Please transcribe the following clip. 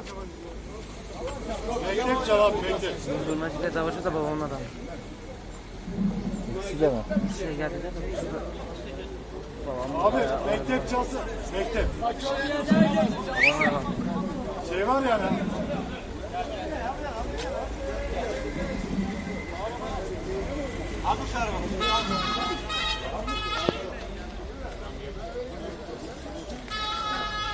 Mektep cevap mektep. Durmacıyla savaşı da babamın adamı. İkisi de mi? Şey geldi de babam. Abi mektep çalsın. Mektep. Şey var yani. Abi sarma.